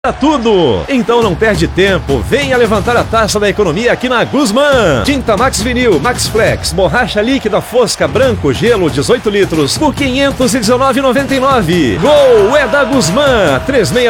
Tudo! Então não perde tempo, venha levantar a taça da economia aqui na Guzmán. Tinta Max Vinil, Max Flex, borracha líquida fosca branco, gelo 18 litros por R$ 519,99. Gol é da Guzmán,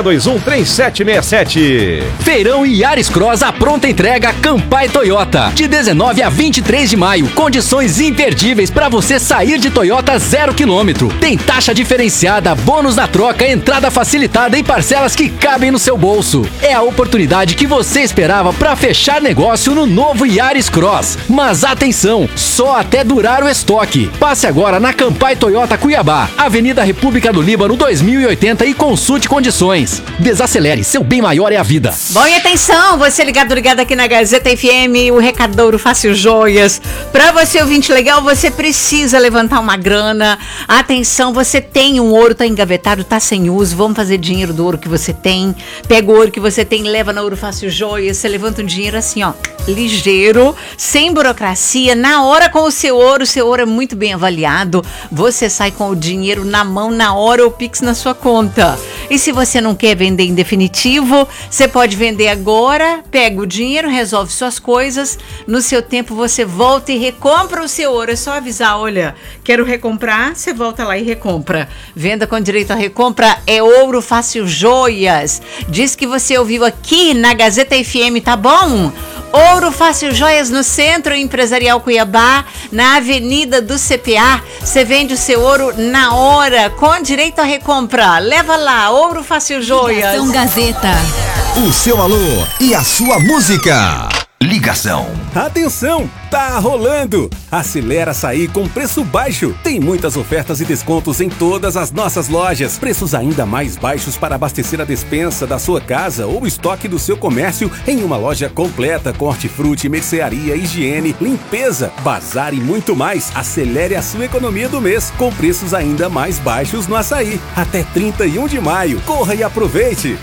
3621-3767. Feirão Yaris Cross à pronta entrega Campai Toyota, de 19 a 23 de maio. Condições imperdíveis para você sair de Toyota 0 km. Tem taxa diferenciada, bônus na troca, entrada facilitada e parcelas que cabem no seu bolso. É a oportunidade que você esperava para fechar negócio no novo Yaris Cross. Mas atenção, só até durar o estoque. Passe agora na Campai Toyota Cuiabá, Avenida República do Líbano 2080 e consulte condições. Desacelere, seu bem maior é a vida. Bom, e atenção, você ligado aqui na Gazeta FM, o Recadouro Fácil Joias. Para você ouvinte legal, você precisa levantar uma grana. Atenção, você tem um ouro, tá engavetado, tá sem uso, vamos fazer dinheiro do ouro que você tem. Pega o ouro que você tem, leva na Ouro Fácil Joias, você levanta um dinheiro assim, ó, ligeiro, sem burocracia, na hora com o seu ouro é muito bem avaliado, você sai com o dinheiro na mão, na hora, o Pix na sua conta. E se você não quer vender em definitivo, você pode vender agora, pega o dinheiro, resolve suas coisas, no seu tempo você volta e recompra o seu ouro, é só avisar, olha, quero recomprar, você volta lá e recompra. Venda com direito a recompra é Ouro Fácil Joias. Diz que você ouviu aqui na Gazeta FM, tá bom? Ouro Fácil Joias no Centro Empresarial Cuiabá, na Avenida do CPA. Você vende o seu ouro na hora, com direito a recompra. Leva lá, Ouro Fácil Joias. Ligação Gazeta. O seu alô e a sua música. Ligação. Atenção, tá rolando! Acelera Açaí com preço baixo. Tem muitas ofertas e descontos em todas as nossas lojas. Preços ainda mais baixos para abastecer a despensa da sua casa ou estoque do seu comércio em uma loja completa com hortifruti, mercearia, higiene, limpeza, bazar e muito mais. Acelere a sua economia do mês com preços ainda mais baixos no açaí. Até 31 de maio. Corra e aproveite!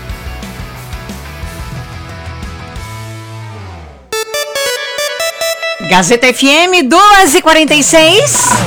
Gazeta FM 2h46.